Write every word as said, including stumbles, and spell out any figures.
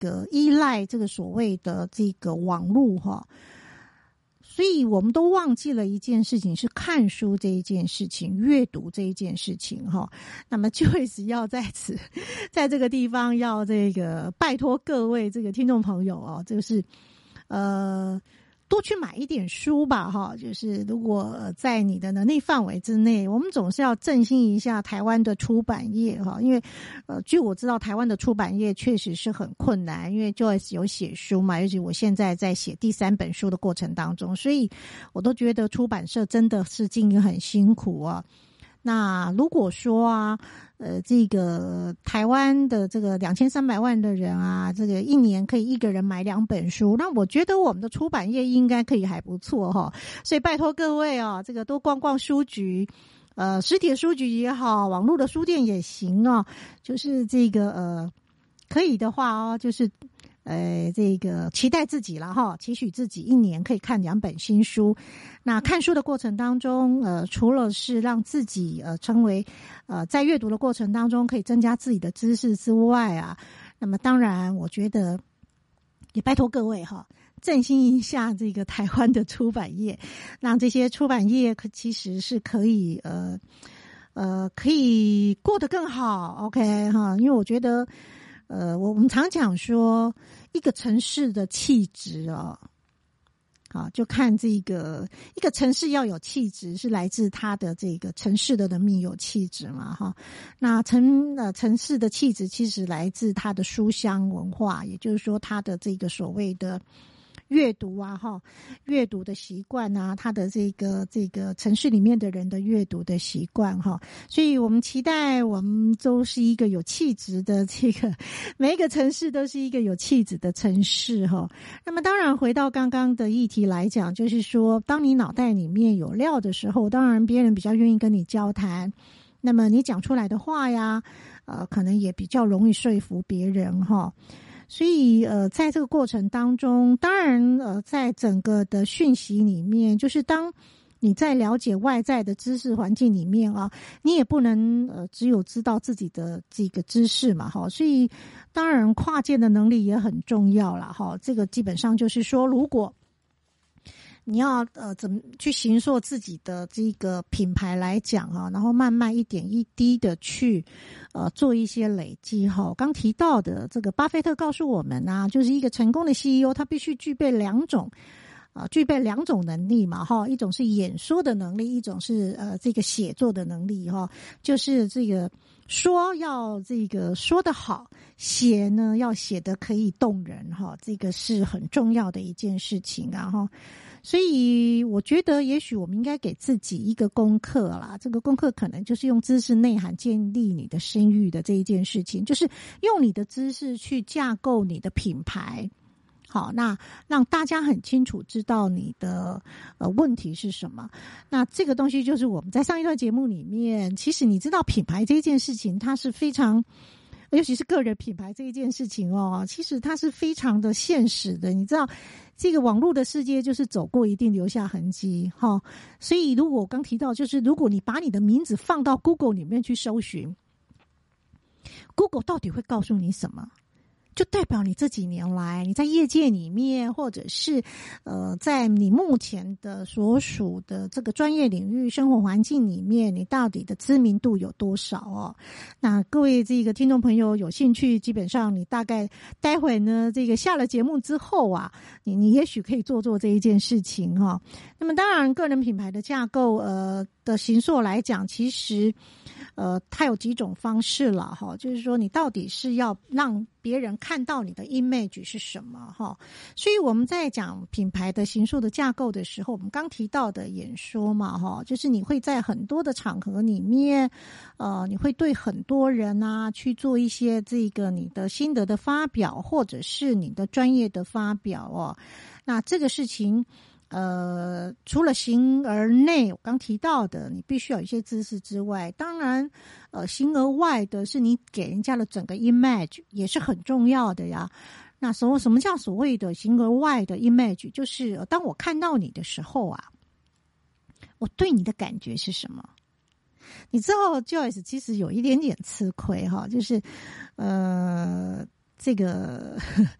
个依赖这个所谓的这个网络哈。所以我们都忘记了一件事情，是看书这一件事情，阅读这一件事情哈。那么 Joyce 要在此在这个地方要这个拜托各位这个听众朋友哦，就是呃多去买一点书吧哈，就是如果在你的能力范围之内，我们总是要振兴一下台湾的出版业哈，因为呃，据我知道台湾的出版业确实是很困难，因为 Joyce 有写书嘛，尤其我现在在写第三本书的过程当中，所以我都觉得出版社真的是经营很辛苦啊。那如果说啊，呃，这个台湾的这个两千三百万的人啊，这个一年可以一个人买两本书，那我觉得我们的出版业应该可以还不错哈。所以拜托各位啊，这个多逛逛书局，呃，实体的书局也好，网络的书店也行啊，就是这个呃，可以的话哦，就是。呃，这个期待自己了哈，期许自己一年可以看两本新书。那看书的过程当中，呃，除了是让自己呃成为呃在阅读的过程当中可以增加自己的知识之外啊，那么当然我觉得也拜托各位哈，振兴一下这个台湾的出版业，让这些出版业可其实是可以呃呃可以过得更好 ，OK 哈，因为我觉得。呃，我我们常讲说，一个城市的气质哦，啊，就看这个一个城市要有气质，是来自它的这个城市的人民有气质嘛，哈。那城呃城市的气质其实来自它的书香文化，也就是说它的这个所谓的。阅读啊，哈，阅读的习惯啊，他的这个这个城市里面的人的阅读的习惯哈，所以我们期待我们都是一个有气质的这个每一个城市都是一个有气质的城市哈。那么当然回到刚刚的议题来讲，就是说，当你脑袋里面有料的时候，当然别人比较愿意跟你交谈，那么你讲出来的话呀，呃，可能也比较容易说服别人哈。所以呃在这个过程当中，当然呃在整个的讯息里面，就是当你在了解外在的知识环境里面啊，你也不能呃只有知道自己的这个知识嘛哈，所以当然跨界的能力也很重要啦哈。这个基本上就是说，如果你要呃怎么去形塑自己的这个品牌来讲啊，然后慢慢一点一滴的去呃做一些累积哈。刚提到的这个巴菲特告诉我们啊，就是一个成功的 C E O 他必须具备两种啊、呃，具备两种能力嘛哈，一种是演说的能力，一种是呃这个写作的能力哈，就是这个说要这个说得好，写呢要写得可以动人哈，这个是很重要的一件事情啊哈。所以我觉得也许我们应该给自己一个功课啦，这个功课可能就是用知识内涵建立你的声誉的这一件事情，就是用你的知识去架构你的品牌。好，那让大家很清楚知道你的呃问题是什么。那这个东西就是我们在上一段节目里面，其实你知道品牌这一件事情，它是非常，尤其是个人品牌这一件事情哦，其实它是非常的现实的。你知道，这个网络的世界就是走过一定留下痕迹哈、哦。所以如果我刚提到，就是如果你把你的名字放到 Google 里面去搜寻 ，Google 到底会告诉你什么？就代表你这几年来你在业界里面，或者是呃在你目前的所属的这个专业领域生活环境里面，你到底的知名度有多少哦。那各位这个听众朋友有兴趣，基本上你大概待会呢这个下了节目之后啊，你你也许可以做做这一件事情哈、哦。那么当然个人品牌的架构呃的形塑来讲，其实呃它有几种方式了哈，就是说你到底是要让别人看到你的 image 是什么哈。所以我们在讲品牌的形塑的架构的时候，我们刚提到的演说嘛哈，就是你会在很多的场合里面呃你会对很多人啊去做一些这个你的心得的发表，或者是你的专业的发表哦。那这个事情呃，除了形而内我刚提到的你必须要有一些知识之外，当然呃，形而外的是你给人家的整个 image 也是很重要的呀。那所什么叫所谓的形而外的 image， 就是、呃、当我看到你的时候啊，我对你的感觉是什么。你知道 Joyce 其实有一点点吃亏哈，就是呃这个